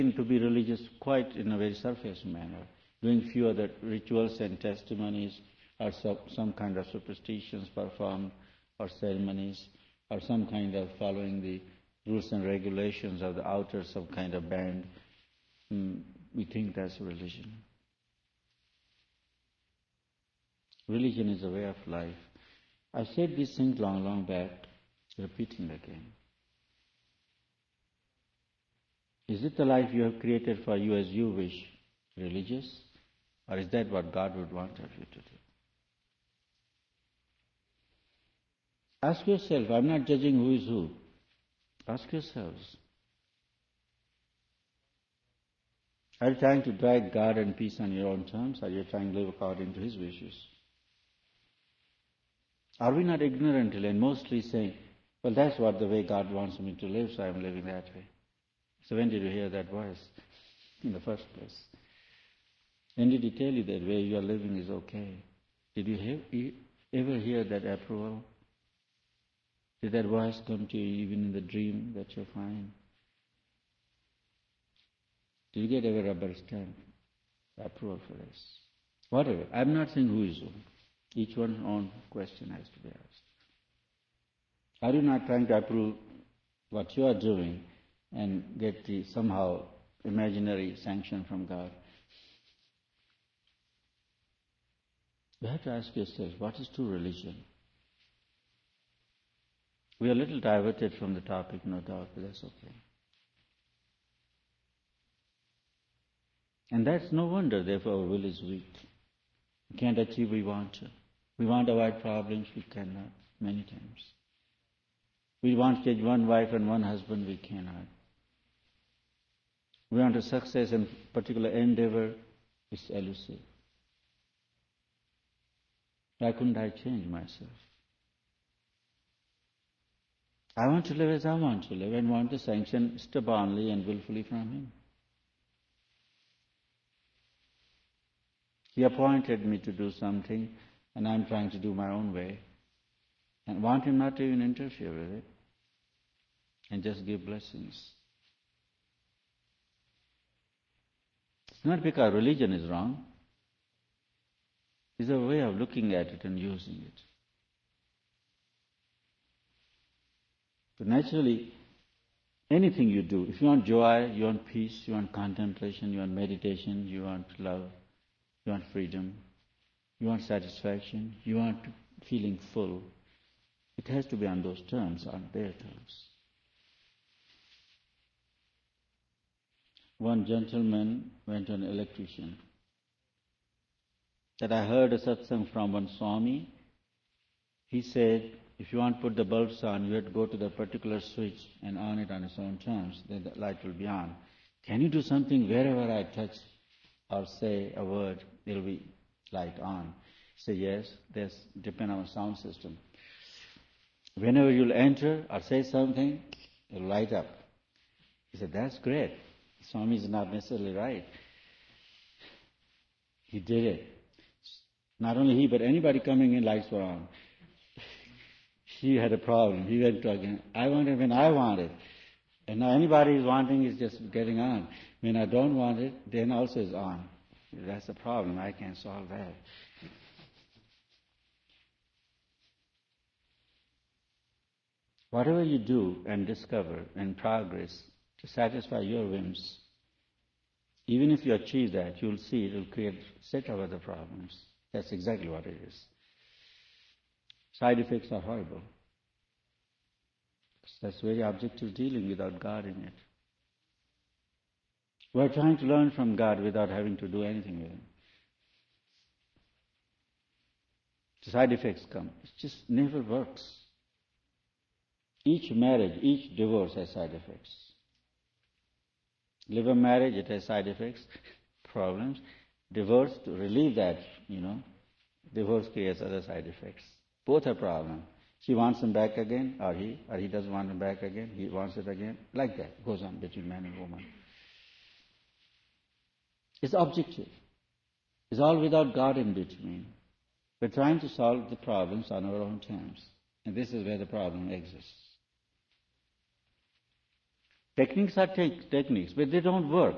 to be religious quite in a very surface manner, doing few other rituals and testimonies or some kind of superstitions performed or ceremonies or some kind of following the rules and regulations of the outer some kind of band. We think that's religion. Religion is a way of life. I said these things long back, repeating again. Is it the life you have created for you as you wish, religious? Or is that what God would want of you to do? Ask yourself, I'm not judging who is who. Ask yourselves. Are you trying to drag God and peace on your own terms, or are you trying to live according to His wishes? Are we not ignorantly and mostly saying, well, that's what the way God wants me to live, so I'm living that way? So when did you hear that voice in the first place? When did He tell you that way you are living is okay? Did you ever hear that approval? Did that voice come to you even in the dream that you're fine? Did you get ever rubber stamp approval for this? Whatever. I'm not saying who is who. Each one's own question has to be asked. Are you not trying to approve what you are doing and get the somehow imaginary sanction from God? You have to ask yourself, what is true religion? We are a little diverted from the topic, no doubt, but that's okay. And that's no wonder, therefore, our will is weak. We can't achieve what we want to. We want to avoid problems, we cannot, many times. We want to get one wife and one husband, we cannot. We want a success in particular endeavor, it's elusive. Why couldn't I change myself? I want to live as I want to live and want the sanction stubbornly and willfully from Him. He appointed me to do something, and I'm trying to do my own way, and want Him not to even interfere with it, and just give blessings. It's not because religion is wrong. It's a way of looking at it and using it. So naturally, anything you do, if you want joy, you want peace, you want contemplation, you want meditation, you want love, you want freedom, you want satisfaction, you want feeling full, it has to be on those terms, on their terms. One gentleman went to an electrician. That I heard a satsang from one Swami. He said, if you want to put the bulbs on, you have to go to the particular switch and on it on its own terms, then the light will be on. Can you do something wherever I touch or say a word, there will be light on? Say yes, that's depend on the sound system. Whenever you'll enter or say something, it'll light up. He said, that's great. Swami is not necessarily right. He did it. Not only he, but anybody coming in, lights were on. He had a problem. He went to again. I want it when I want it. And now anybody is wanting is just getting on. When I don't want it, then also is on. That's a problem. I can't solve that. Whatever you do and discover and progress to satisfy your whims, even if you achieve that, you'll see it will create a set of other problems. That's exactly what it is. Side effects are horrible. That's very objective dealing without God in it. We're trying to learn from God without having to do anything with Him. The side effects come. It just never works. Each marriage, each divorce has side effects. Live a marriage, it has side effects, problems. Divorce, to relieve that, divorce creates other side effects. Both are problems. She wants him back again, or he doesn't want him back again, he wants it again. Like that, it goes on between man and woman. It's objective. It's all without God in between. We're trying to solve the problems on our own terms. And this is where the problem exists. Techniques are techniques, but they don't work.